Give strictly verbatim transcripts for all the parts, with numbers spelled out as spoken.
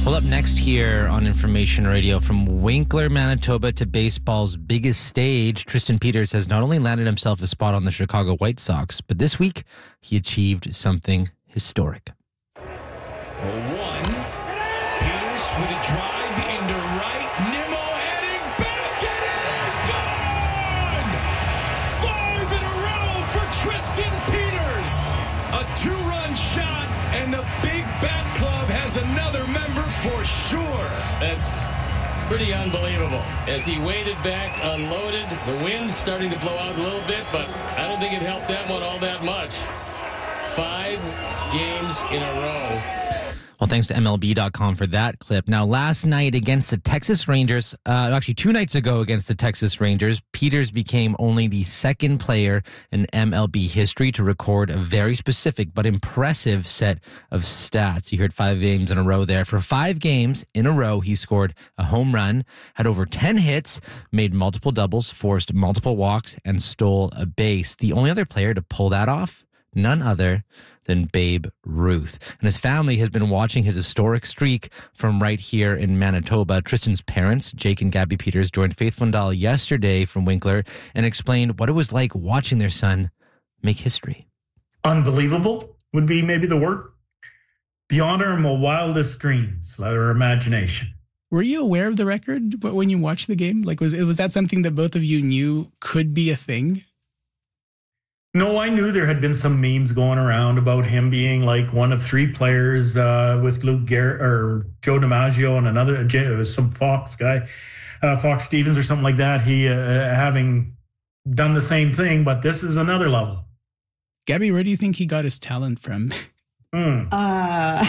Well, up next here on Information Radio, from Winkler, Manitoba to baseball's biggest stage, Tristan Peters has not only landed himself a spot on the Chicago White Sox, but this week he achieved something historic. One, Peters with a drive into right, Nimmo heading back, and it is gone! Five in a row for Tristan Peters! A two-run shot, and the Big Bat Club has another member for sure. That's pretty unbelievable. As he waded back, unloaded, the wind starting to blow out a little bit, but I don't think it helped that one all that much. Five games in a row. Well, thanks to M L B dot com for that clip. Now, last night against the Texas Rangers, uh, actually two nights ago against the Texas Rangers, Peters became only the second player in M L B history to record a very specific but impressive set of stats. You heard five games in a row there. For five games in a row, he scored a home run, had over ten hits, made multiple doubles, forced multiple walks, and stole a base. The only other player to pull that off, none other than Babe Ruth. And his family has been watching his historic streak from right here in Manitoba. Tristan's parents, Jake and Gabby Peters, joined Faith Fundal yesterday from Winkler and explained what it was like watching their son make history. Unbelievable would be maybe the word. Beyond our wildest dreams, our imagination. Were you aware of the record when you watched the game? Like, was, was that something that both of you knew could be a thing? No, I knew there had been some memes going around about him being like one of three players uh, with Luke Garrett or Joe DiMaggio and another, some Fox guy, uh, Fox Stevens or something like that. He uh, having done the same thing, but this is another level. Gabby, where do you think he got his talent from? Mm. Uh,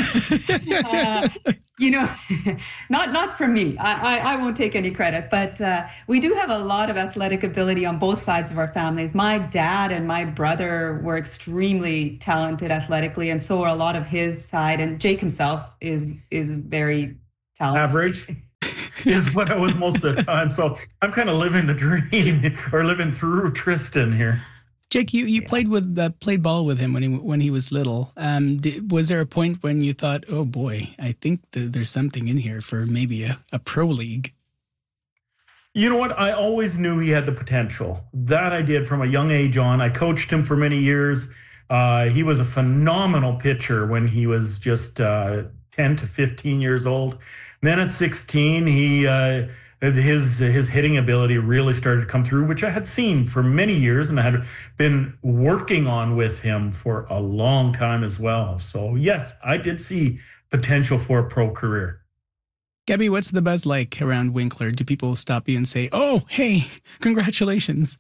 uh, you know, not not from me. I, I, I won't take any credit, but uh, we do have a lot of athletic ability on both sides of our families. My dad and my brother were extremely talented athletically, and so are a lot of his side. And Jake himself is is very talented. Average is what I was most of the time. So I'm kind of living the dream or living through Tristan here. Jake, you, you yeah. played with uh, played ball with him when he when he was little. Um, did, was there a point when you thought, "Oh boy, I think th- there's something in here for maybe a, a pro league"? You know what? I always knew he had the potential. That I did from a young age on. I coached him for many years. Uh, he was a phenomenal pitcher when he was just uh, ten to fifteen years old. And then at sixteen, he. Uh, His his hitting ability really started to come through, which I had seen for many years and I had been working on with him for a long time as well. So, yes, I did see potential for a pro career. Gabby, what's the buzz like around Winkler? Do people stop you and say, "Oh, hey, congratulations"?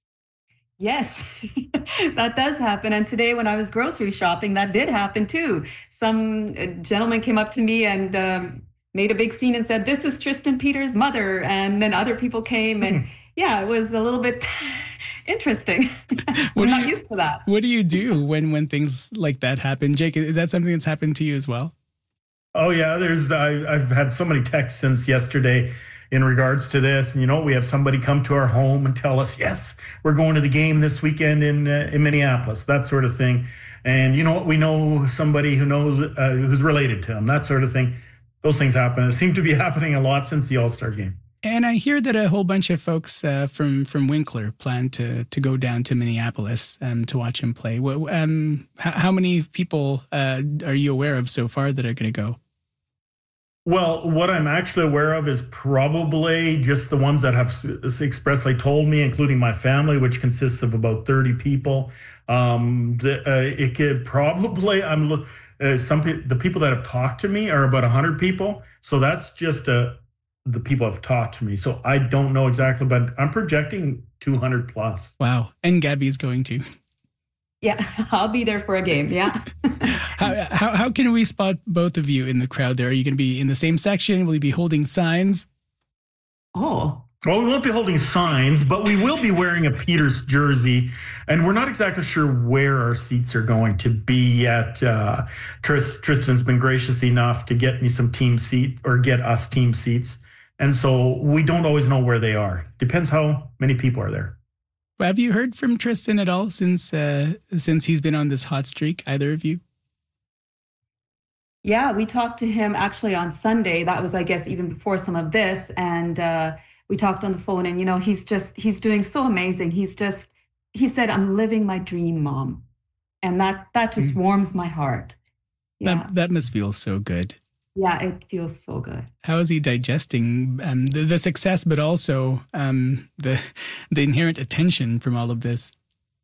Yes, that does happen. And today when I was grocery shopping, that did happen too. Some gentleman came up to me and um, made a big scene and said, "This is Tristan Peters' mother." And then other people came and yeah, it was a little bit interesting. We're not you, used to that. What do you do when, when things like that happen? Jake, is that something that's happened to you as well? Oh yeah, there's I, I've had so many texts since yesterday in regards to this. And, you know, we have somebody come to our home and tell us, yes, we're going to the game this weekend in uh, in Minneapolis, that sort of thing. And you know what, we know somebody who knows uh, who's related to him, that sort of thing. Those things happen. It seemed to be happening a lot since the All-Star game. And I hear that a whole bunch of folks uh, from from Winkler plan to to go down to Minneapolis um, to watch him play. Um, how, how many people uh, are you aware of so far that are going to go? Well, what I'm actually aware of is probably just the ones that have expressly told me, including my family, which consists of about thirty people. Um, the, uh, it could probably, I'm uh, some pe- the people that have talked to me are about one hundred people. So that's just uh, the people have talked to me. So I don't know exactly, but I'm projecting two hundred plus. Wow. And Gabby's going to. Yeah, I'll be there for a game. Yeah. how, how how can we spot both of you in the crowd there? Are you going to be in the same section? Will you be holding signs? Oh. Well, we won't be holding signs, but we will be wearing a Peters jersey, and we're not exactly sure where our seats are going to be yet. Uh, Tris, Tristan's been gracious enough to get me some team seat or get us team seats, and so we don't always know where they are. Depends how many people are there. Have you heard from Tristan at all since uh, since he's been on this hot streak, either of you? Yeah, we talked to him actually on Sunday. That was, I guess, even before some of this. And uh, we talked on the phone, and, you know, he's just, he's doing so amazing. He's just, he said, I'm living my dream, Mom. And that, that just mm-hmm. warms my heart. Yeah. That, that must feel so good. Yeah, it feels so good. How is he digesting um, the, the success, but also um, the the inherent attention from all of this?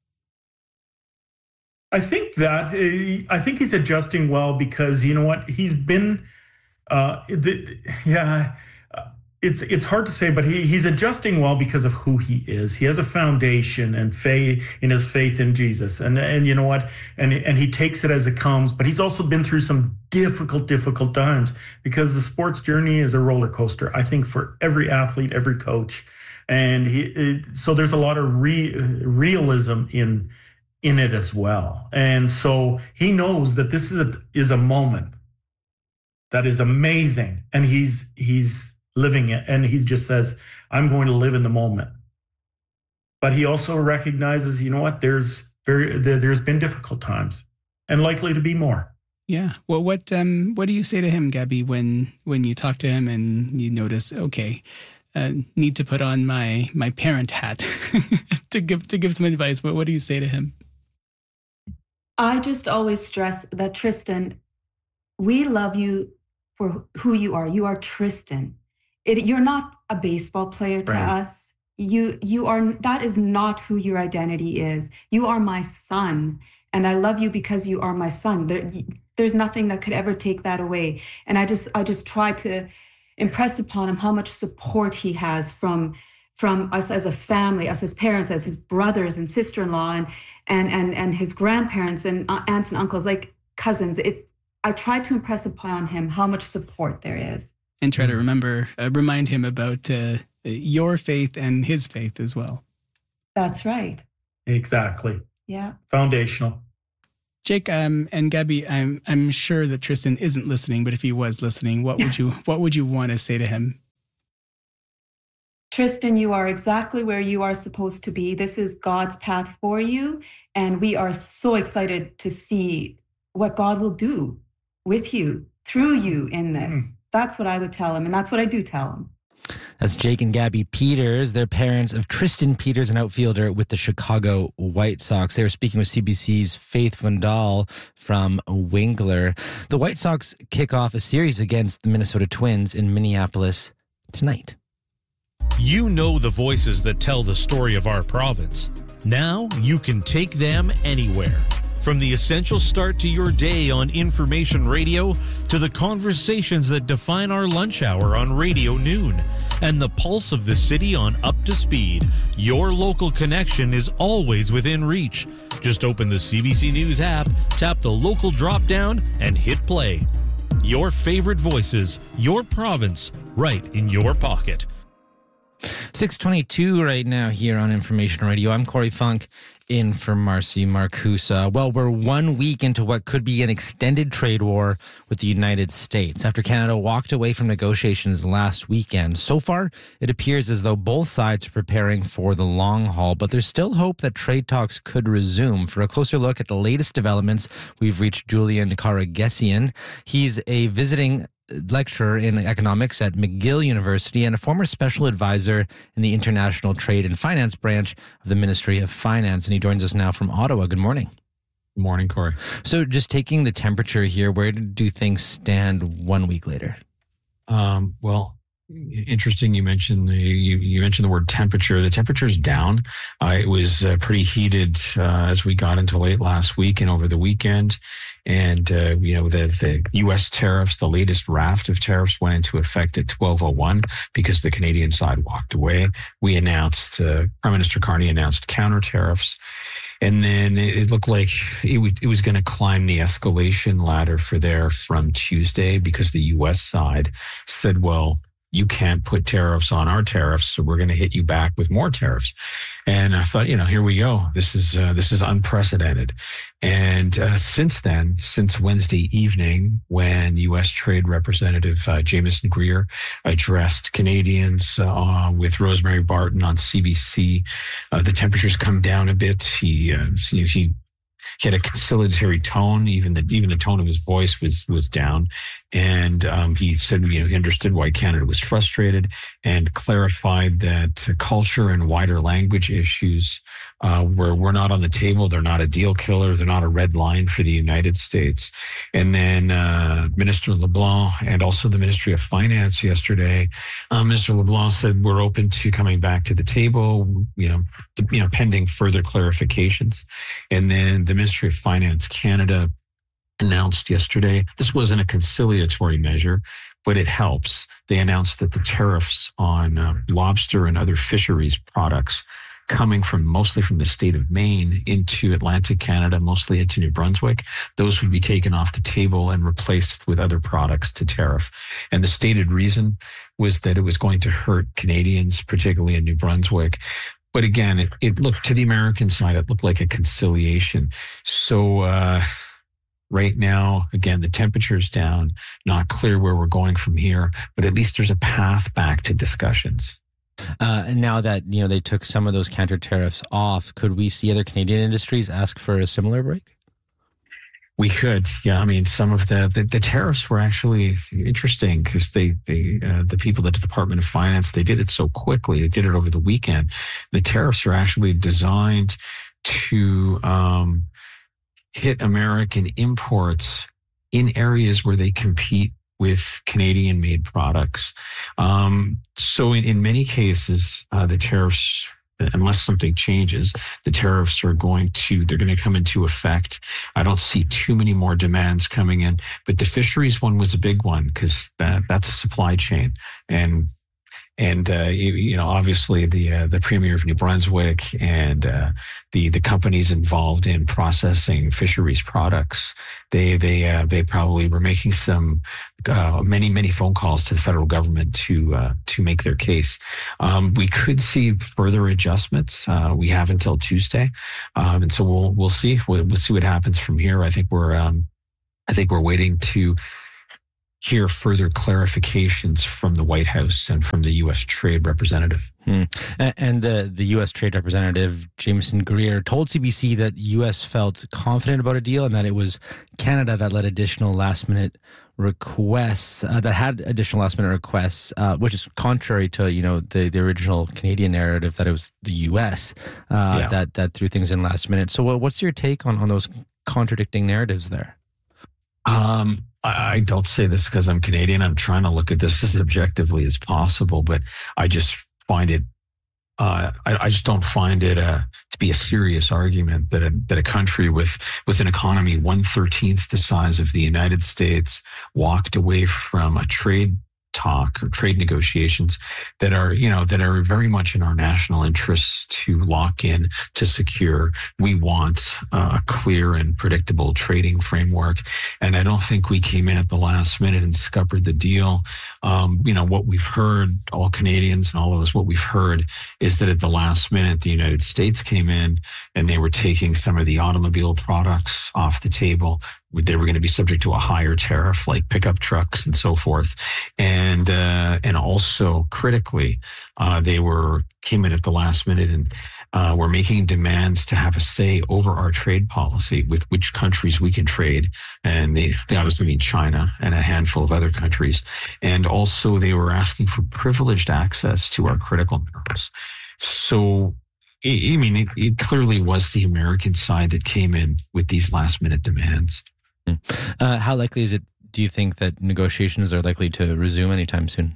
I think that I think he's adjusting well because you know what he's been. Uh, the, yeah, it's it's hard to say, but he he's adjusting well because of who he is. He has a foundation and faith in his faith in Jesus, and and you know what, and and he takes it as it comes. But he's also been through some difficult, difficult times because the sports journey is a roller coaster. I think for every athlete, every coach, and he it, so there's a lot of re, realism in. in it as well. And so he knows that this is a, is a moment that is amazing. And he's, he's living it. And he just says, I'm going to live in the moment. But he also recognizes, you know what, there's very, there, there's been difficult times and likely to be more. Yeah. Well, what, um, what do you say to him, Gabby, when, when you talk to him and you notice, okay, uh, need to put on my, my parent hat to give, to give some advice. But what do you say to him? I just always stress that, Tristan, we love you for who you are. You are Tristan. It, you're not a baseball player to right. us. You you are. That is not who your identity is. You are my son, and I love you because you are my son. There, there's nothing that could ever take that away. And I just I just try to impress upon him how much support he has from from us as a family, us as parents, as his brothers and sister-in-law, and and and and his grandparents and aunts and uncles, like cousins. It. I try to impress upon him how much support there is, and try to remember, uh, remind him about uh, your faith and his faith as well. That's right. Exactly. Yeah. Foundational. Jake um, and Gabby, I'm I'm sure that Tristan isn't listening, but if he was listening, what would you what would you want to say to him? Tristan, you are exactly where you are supposed to be. This is God's path for you. And we are so excited to see what God will do with you, through you in this. Mm. That's what I would tell him. And that's what I do tell him. That's Jake and Gabby Peters. They're parents of Tristan Peters, an outfielder with the Chicago White Sox. They were speaking with C B C's Faith Vandal from Winkler. The White Sox kick off a series against the Minnesota Twins in Minneapolis tonight. You know the voices that tell the story of our province. Now you can take them anywhere. From the essential start to your day on Information Radio to the conversations that define our lunch hour on Radio Noon and the pulse of the city on Up to Speed, your local connection is always within reach. Just open the C B C News app, tap the local drop-down, and hit play. Your favorite voices, your province, right in your pocket. six twenty-two right now here on Information Radio. I'm Corey Funk, in for Marcy Marcusa. Well, we're one week into what could be an extended trade war with the United States after Canada walked away from negotiations last weekend. So far, it appears as though both sides are preparing for the long haul, but there's still hope that trade talks could resume. For a closer look at the latest developments, we've reached Julian Karagesian. He's a visiting lecturer in economics at McGill University and a former special advisor in the International Trade and Finance branch of the Ministry of Finance. And he joins us now from Ottawa. Good morning. Good morning, Corey. So just taking the temperature here, where do things stand one week later? Um, well, interesting. You mentioned the you, you mentioned the word temperature. The temperature's down. Uh, it was uh, pretty heated uh, as we got into late last week and over the weekend. And, uh, you know, the, the U S tariffs, the latest raft of tariffs went into effect at twelve oh one because the Canadian side walked away. We announced, uh, Prime Minister Carney announced counter tariffs. And then it looked like it, w- it was going to climb the escalation ladder for there from Tuesday because the U S side said, well, you can't put tariffs on our tariffs, so we're going to hit you back with more tariffs. And I thought, you know, here we go. This is uh, this is unprecedented. And uh, since then, since Wednesday evening, when U S Trade Representative uh, Jamieson Greer addressed Canadians uh, with Rosemary Barton on C B C, uh, the temperatures come down a bit. He uh, he he had a conciliatory tone. Even the even the tone of his voice was was down, and um, he said, you know, he understood why Canada was frustrated, and clarified that culture and wider language issues uh, were were not on the table. They're not a deal killer. They're not a red line for the United States. And then uh, Minister LeBlanc and also the Ministry of Finance yesterday, uh, Minister LeBlanc said we're open to coming back to the table, you know, you know, pending further clarifications. And then the Ministry of Finance Canada announced yesterday, this wasn't a conciliatory measure, but it helps. They announced that the tariffs on uh, lobster and other fisheries products coming from mostly from the state of Maine into Atlantic Canada, mostly into New Brunswick, those would be taken off the table and replaced with other products to tariff. And the stated reason was that it was going to hurt Canadians, particularly in New Brunswick. But again, it, it looked to the American side, it looked like a conciliation. So uh, right now, again, the temperature's down, not clear where we're going from here, but at least there's a path back to discussions. Uh, and now that, you know, they took some of those counter tariffs off, could we see other Canadian industries ask for a similar break? We could, yeah. I mean, some of the the, the tariffs were actually interesting because they they uh, the people at the Department of Finance, they did it so quickly. They did it over the weekend. The tariffs are actually designed to um, hit American imports in areas where they compete with Canadian-made products. Um, so in, in many cases, uh, the tariffs, unless something changes, the tariffs are going to, they're going to come into effect. I don't see too many more demands coming in, but the fisheries one was a big one because that, that's a supply chain. And And, uh, you, you know, obviously the uh, the Premier of New Brunswick and uh, the the companies involved in processing fisheries products, they they uh, they probably were making some uh, many many phone calls to the federal government to uh, to make their case. Um, we could see further adjustments. Uh, we have until Tuesday, um, and so we'll we'll see we'll, we'll see what happens from here. I think we're um, I think we're waiting to hear further clarifications from the White House and from the U S Trade Representative. Hmm. And the, the U S Trade Representative, Jameson Greer, told C B C that U S felt confident about a deal and that it was Canada that led additional last-minute requests, uh, that had additional last-minute requests, uh, which is contrary to, you know, the, the original Canadian narrative that it was the U S uh, yeah. that, that threw things in last minute. So what's your take on, on those contradicting narratives there? Um, I don't say this because I'm Canadian. I'm trying to look at this as objectively as possible, but I just find it, uh, I, I just don't find it uh, to be a serious argument that a, that a country with, with an economy one thirteenth the size of the United States walked away from a trade talk or trade negotiations that are, you know, that are very much in our national interests to lock in, to secure. We want uh, a clear and predictable trading framework. And I don't think we came in at the last minute and scuppered the deal. Um, you know, what we've heard, all Canadians and all of us, what we've heard is that at the last minute, the United States came in and they were taking some of the automobile products off the table. They were going to be subject to a higher tariff, like pickup trucks and so forth, and uh, and also critically, uh, they were came in at the last minute and uh, were making demands to have a say over our trade policy with which countries we can trade, and they they obviously mean China and a handful of other countries, and also they were asking for privileged access to our critical minerals. So. I mean, it, it clearly was the American side that came in with these last minute demands. Uh, how likely is it, do you think, that negotiations are likely to resume anytime soon?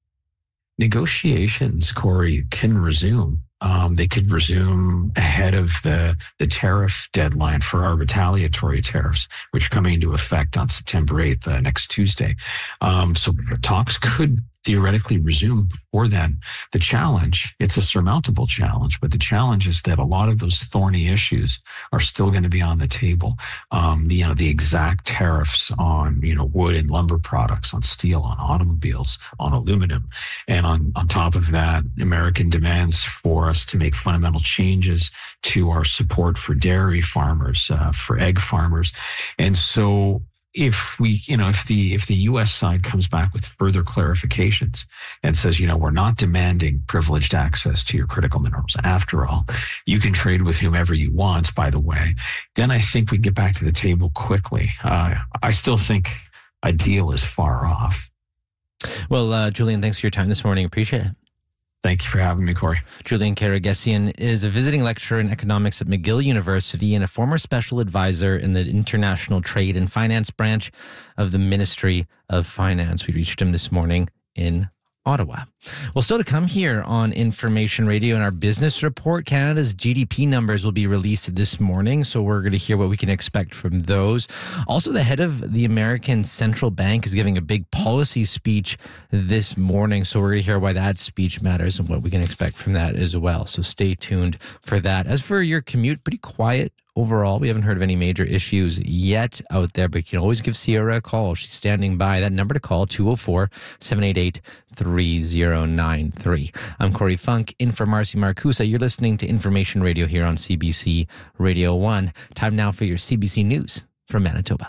Negotiations, Corey, can resume. Um, they could resume ahead of the, the tariff deadline for our retaliatory tariffs, which are coming into effect on September eighth, uh, next Tuesday. Um, so talks could theoretically resume before then. The challenge, it's a surmountable challenge, but the challenge is that a lot of those thorny issues are still going to be on the table. Um, the, you know, the exact tariffs on, you know, wood and lumber products, on steel, on automobiles, on aluminum. And on, on top of that, American demands for us to make fundamental changes to our support for dairy farmers, uh, for egg farmers. And so if we, you know, if the if the U S side comes back with further clarifications and says, you know, we're not demanding privileged access to your critical minerals. After all, you can trade with whomever you want, by the way, then I think we get back to the table quickly. Uh, I still think a deal is far off. Well, uh, Julian, thanks for your time this morning. Appreciate it. Thank you for having me, Corey. Julian Karagesian is a visiting lecturer in economics at McGill University and a former special advisor in the International Trade and Finance branch of the Ministry of Finance. We reached him this morning in Ottawa. Well, still to come here on Information Radio and our business report, Canada's G D P numbers will be released this morning, so we're going to hear what we can expect from those. Also, the head of the American Central Bank is giving a big policy speech this morning, so we're going to hear why that speech matters and what we can expect from that as well. So stay tuned for that. As for your commute, pretty quiet overall. We haven't heard of any major issues yet out there, but you can always give Sierra a call. She's standing by. That number to call, two oh four, seven eight eight, three oh nine three. I'm Corey Funk, in for Marcy Marcusa. You're listening to Information Radio here on C B C Radio one. Time now for your C B C News from Manitoba.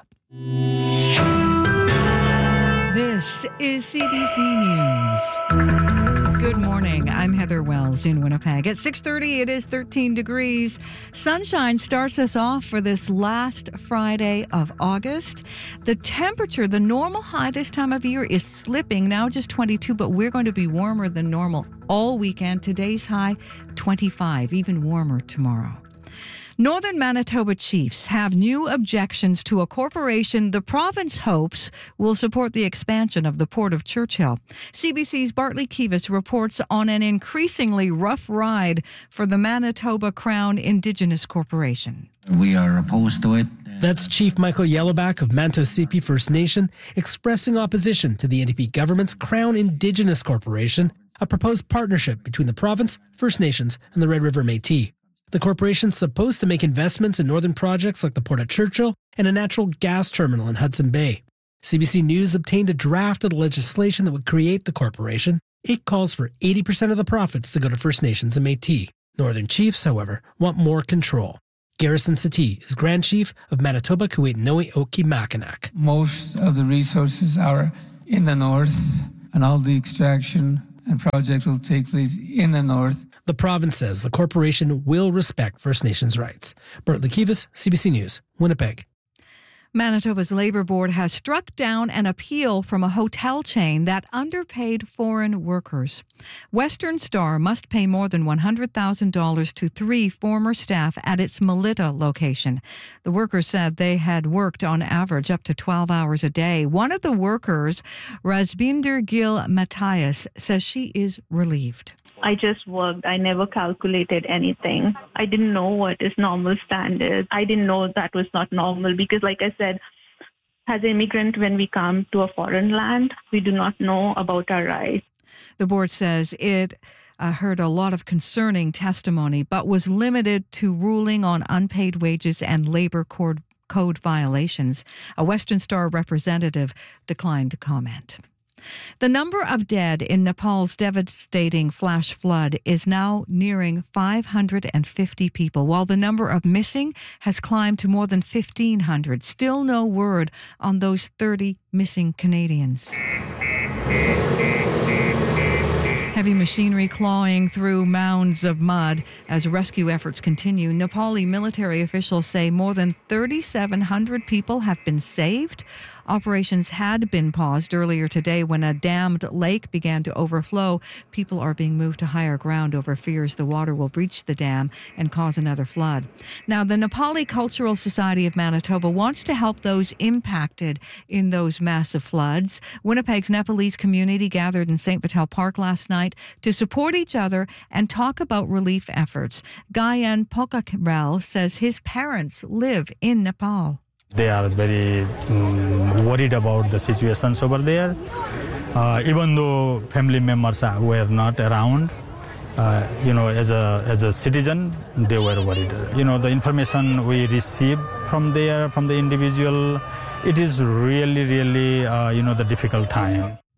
This is C B C News. Good morning. I'm Heather Wells in Winnipeg. At six thirty, it is thirteen degrees. Sunshine starts us off for this last Friday of August. The temperature, the normal high this time of year, is slipping, now just twenty-two, but we're going to be warmer than normal all weekend. Today's high, twenty-five, even warmer tomorrow. Northern Manitoba chiefs have new objections to a corporation the province hopes will support the expansion of the Port of Churchill. C B C's Bartley Kivas reports on an increasingly rough ride for the Manitoba Crown Indigenous Corporation. We are opposed to it. That's Chief Michael Yellowback of Manto C P First Nation expressing opposition to the N D P government's Crown Indigenous Corporation, a proposed partnership between the province, First Nations, and the Red River Métis. The corporation's supposed to make investments in northern projects like the Port of Churchill and a natural gas terminal in Hudson Bay. C B C News obtained a draft of the legislation that would create the corporation. It calls for eighty percent of the profits to go to First Nations and Métis. Northern Chiefs, however, want more control. Garrison Satie is Grand Chief of Manitoba Kuwait-Noe Okimakanak. Most of the resources are in the north, and all the extraction and projects will take place in the north. The province says the corporation will respect First Nations rights. Bartley Kivas, C B C News, Winnipeg. Manitoba's Labour Board has struck down an appeal from a hotel chain that underpaid foreign workers. Western Star must pay more than one hundred thousand dollars to three former staff at its Melita location. The workers said they had worked on average up to twelve hours a day. One of the workers, Razbinder Gil Matthias, says she is relieved. I just worked. I never calculated anything. I didn't know what is normal standards. I didn't know that was not normal because, like I said, as an immigrant, when we come to a foreign land, we do not know about our rights. The board says it uh, heard a lot of concerning testimony, but was limited to ruling on unpaid wages and labor code, code violations. A Western Star representative declined to comment. The number of dead in Nepal's devastating flash flood is now nearing five hundred fifty people, while the number of missing has climbed to more than fifteen hundred. Still no word on those thirty missing Canadians. Heavy machinery clawing through mounds of mud as rescue efforts continue. Nepali military officials say more than thirty-seven hundred people have been saved. Operations had been paused earlier today when a dammed lake began to overflow. People are being moved to higher ground over fears the water will breach the dam and cause another flood. Now, the Nepali Cultural Society of Manitoba wants to help those impacted in those massive floods. Winnipeg's Nepalese community gathered in Saint Vital Park last night to support each other and talk about relief efforts. Gayan Pokakrel says his parents live in Nepal. They are very um, worried about the situations over there. Uh, even though family members are, were not around, uh, you know, as a as a citizen, they were worried. You know, the information we receive from there, from the individual, it is really, really, uh, you know, the difficult time.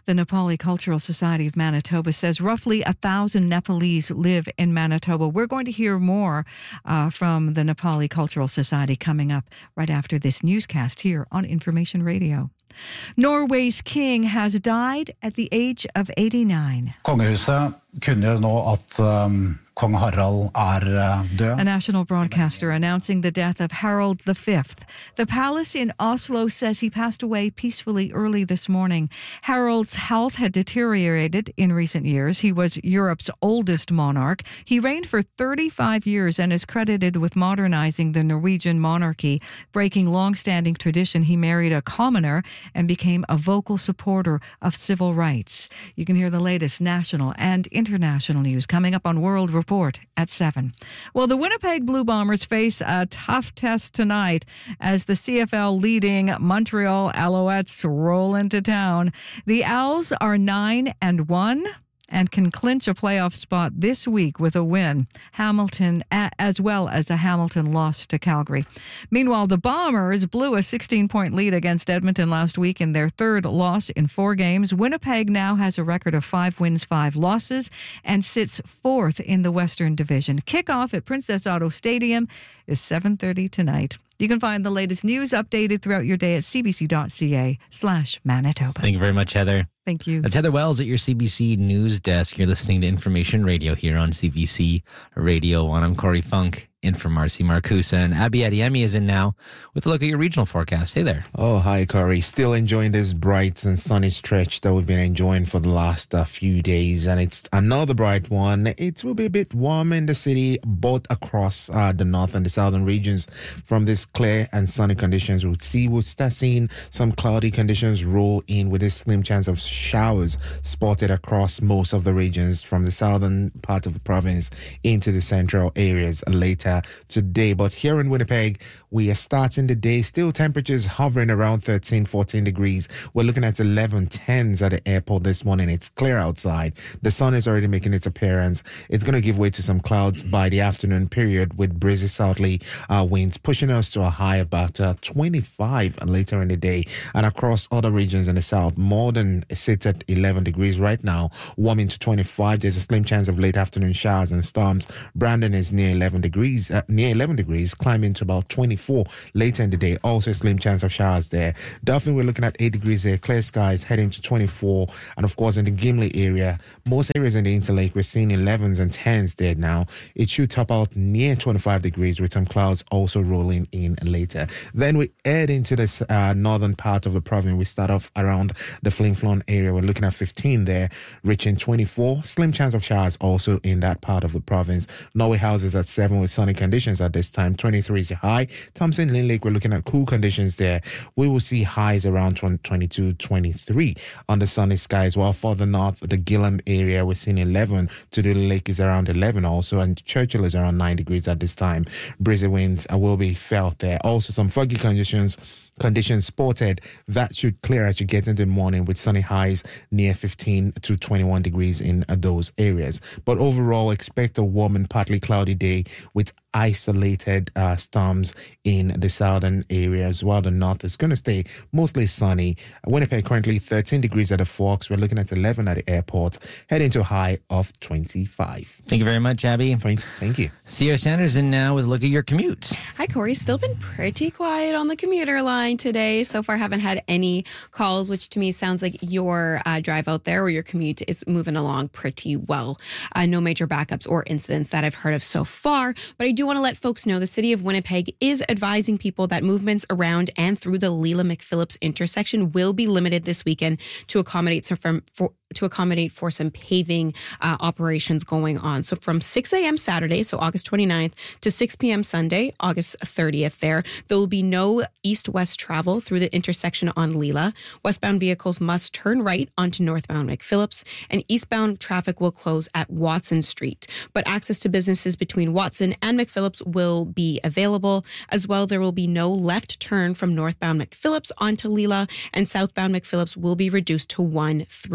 The Nepali Cultural Society of Manitoba says roughly a thousand Nepalese live in Manitoba. We're going to hear more uh, from the Nepali Cultural Society coming up right after this newscast here on Information Radio. Norway's king has died at the age of eighty-nine. Kongehuset kunngjør nå at um, kong Harald er uh, død. A national broadcaster announcing the death of Harald the Fifth. The palace in Oslo says he passed away peacefully early this morning. Harald's health had deteriorated in recent years. He was Europe's oldest monarch. He reigned for thirty-five years and is credited with modernizing the Norwegian monarchy. Breaking long-standing tradition, he married a commoner and became a vocal supporter of civil rights. You can hear the latest national and international news coming up on World Report at seven. Well, the Winnipeg Blue Bombers face a tough test tonight as the C F L leading Montreal Alouettes roll into town. The Owls are nine and one and can clinch a playoff spot this week with a win. Hamilton, as well as a Hamilton loss to Calgary. Meanwhile, the Bombers blew a sixteen-point lead against Edmonton last week in their third loss in four games. Winnipeg now has a record of five wins, five losses, and sits fourth in the Western Division. Kickoff at Princess Auto Stadium is seven thirty tonight. You can find the latest news updated throughout your day at cbc.ca slash Manitoba. Thank you very much, Heather. Thank you. That's Heather Wells at your C B C News Desk. You're listening to Information Radio here on C B C Radio one. I'm Corey Funk, in for Marcy Marcusa. And Abby Adiemi is in now with a look at your regional forecast. Hey there. Oh, hi, Corey. Still enjoying this bright and sunny stretch that we've been enjoying for the last uh, few days. And it's another bright one. It will be a bit warm in the city, both across uh, the north and the southern regions. From this clear and sunny conditions, we'll see we'll start seeing some cloudy conditions roll in with a slim chance of showers spotted across most of the regions from the southern part of the province into the central areas later today. But here in Winnipeg, we are starting the day still temperatures hovering around thirteen, fourteen degrees. We're looking at eleven tens at the airport this morning. It's clear outside. The sun is already making its appearance. It's going to give way to some clouds by the afternoon period with breezy southerly uh, winds pushing us to a high of about uh, twenty-five later in the day. And across other regions in the south, Morden sits at eleven degrees right now, warming to twenty-five. There's a slim chance of late afternoon showers and storms. Brandon is near eleven degrees, uh, near eleven degrees, climbing to about twenty-four later in the day. Also a slim chance of showers there. Dauphin, we're looking at eight degrees there. Clear skies heading to twenty-four. And of course, in the Gimli area, most areas in the Interlake, we're seeing elevens and tens there now. It should top out near twenty-five degrees with some clouds also rolling in later. Then we head into this uh, northern part of the province. We start off around the Flin Flon area. We're looking at fifteen there, reaching twenty-four. Slim chance of showers also in that part of the province. Norway House is at seven with sunny conditions at this time. twenty-three is the high. Thompson Lynn Lake, we're looking at cool conditions there. We will see highs around twenty-two, twenty-three on the sunny skies. While further north, the Gillam area, we're seeing eleven. To the lake is around eleven also. And Churchill is around nine degrees at this time. Breezy winds will be felt there. Also some foggy conditions. Conditions spotted. That should clear as you get into the morning with sunny highs near fifteen to twenty-one degrees in those areas. But overall, expect a warm and partly cloudy day with isolated uh, storms in the southern areas, while the north is going to stay mostly sunny. Winnipeg currently thirteen degrees at the Forks. We're looking at eleven at the airport, heading to a high of twenty-five. Thank you very much, Abby. Thank, thank you. Sierra Sanders in now with a look at your commute. Hi, Corey. Still been pretty quiet on the commuter line today. So far, haven't had any calls, which to me sounds like your uh, drive out there or your commute is moving along pretty well. Uh, no major backups or incidents that I've heard of so far, but I do want to let folks know the city of Winnipeg is advising people that movements around and through the Leela McPhillips intersection will be limited this weekend to accommodate some from for to accommodate for some paving uh, operations going on. So from six a.m. Saturday, so August twenty-ninth, to six p.m. Sunday, August thirtieth there, there will be no east-west travel through the intersection on Leela. Westbound vehicles must turn right onto northbound McPhillips, and eastbound traffic will close at Watson Street. But access to businesses between Watson and McPhillips will be available. As well, there will be no left turn from northbound McPhillips onto Leela, and southbound McPhillips will be reduced to one through Leela.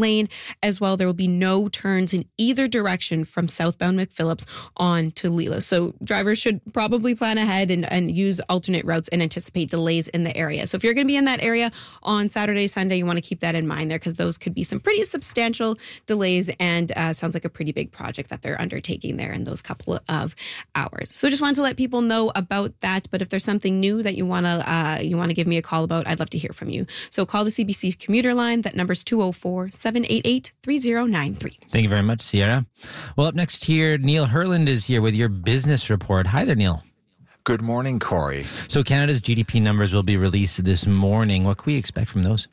lane. As well, there will be no turns in either direction from southbound McPhillips on to Leela. So drivers should probably plan ahead and, and use alternate routes and anticipate delays in the area. So if you're going to be in that area on Saturday, Sunday, you want to keep that in mind there because those could be some pretty substantial delays and uh, sounds like a pretty big project that they're undertaking there in those couple of hours. So just wanted to let people know about that. But if there's something new that you want to uh, you want to give me a call about, I'd love to hear from you. So call the C B C commuter line. That number's two oh four, seven eight eight, three oh nine three. Thank you very much, Sierra. Well, up next here, Neil Herland is here with your business report. Hi there, Neil. Good morning, Corey. So Canada's G D P numbers will be released this morning. What can we expect from those?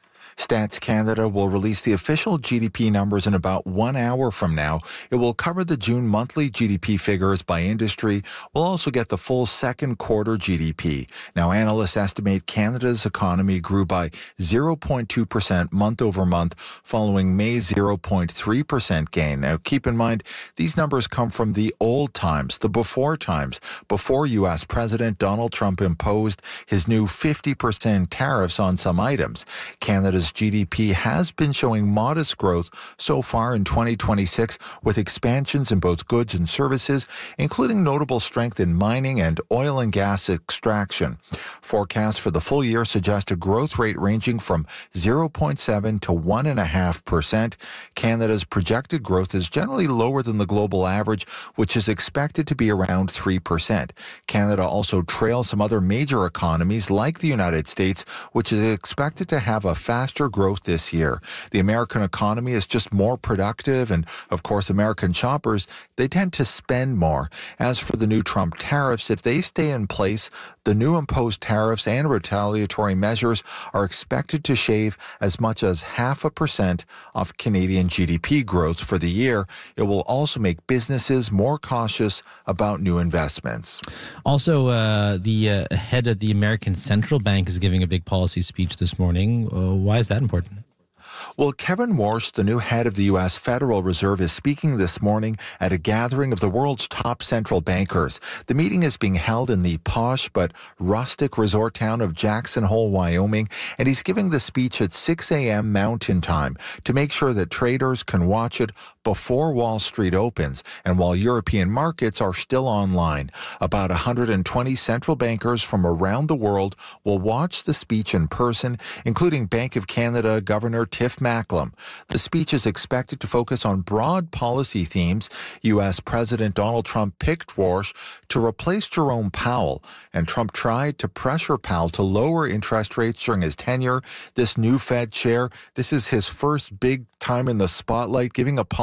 Stats Canada will release the official G D P numbers in about one hour from now. It will cover the June monthly G D P figures by industry. We'll also get the full second quarter G D P. Now, analysts estimate Canada's economy grew by zero point two percent month over month, following May's zero point three percent gain. Now, keep in mind, these numbers come from the old times, the before times, before U S President Donald Trump imposed his new fifty percent tariffs on some items. Canada's G D P has been showing modest growth so far in twenty twenty-six, with expansions in both goods and services, including notable strength in mining and oil and gas extraction. Forecasts for the full year suggest a growth rate ranging from zero point seven to one point five percent. Canada's projected growth is generally lower than the global average, which is expected to be around three percent. Canada also trails some other major economies like the United States, which is expected to have a faster growth this year. The American economy is just more productive, and of course, American shoppers, they tend to spend more. As for the new Trump tariffs, if they stay in place, the new imposed tariffs and retaliatory measures are expected to shave as much as half a percent of Canadian G D P growth for the year. It will also make businesses more cautious about new investments. Also, uh, the uh, head of the American Central Bank is giving a big policy speech this morning. Uh, why is that important? Well, Kevin Warsh, the new head of the U S Federal Reserve, is speaking this morning at a gathering of the world's top central bankers. The meeting is being held in the posh but rustic resort town of Jackson Hole, Wyoming, and he's giving the speech at six a.m. Mountain Time to make sure that traders can watch it before Wall Street opens and while European markets are still online. About one hundred twenty central bankers from around the world will watch the speech in person, including Bank of Canada Governor Tiff Macklem. The speech is expected to focus on broad policy themes. U S President Donald Trump picked Warsh to replace Jerome Powell, and Trump tried to pressure Powell to lower interest rates during his tenure. This new Fed chair, this is his first big time in the spotlight, giving a